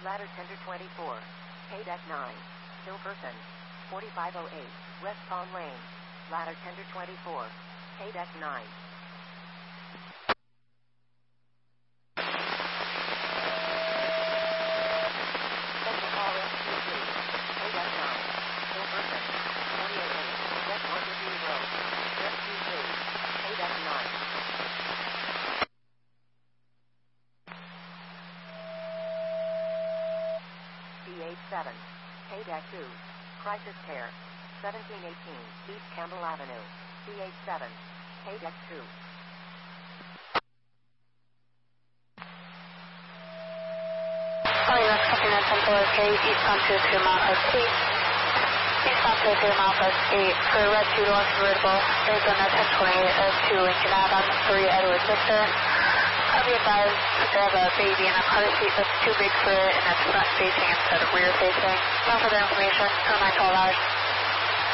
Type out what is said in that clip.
Ladder Tender 24. K-Deck 9. Hilperson. 4508. West Palm Lane. Ladder Tender 24. K-Deck 9. Central Hall SQ3. K-Deck 9. Hilperson. 488. West Montague Road. SQ3. K-Deck 9. B87. K-Deck 2. Crisis Care. 1718 East Campbell Avenue. B87. K-Deck 2. Sorry, that's something that's Central OK. Eastbound 2 Malphus 8. Eastbound 2 Malphus 8. For Red 2 to convertible. Arizona 1028 of 2 Lincoln Ave. 3 Edward Victor. I'll be advised that they have a baby in a car seat that's too big for it and that's front facing instead of rear facing. No further information. 912 hours.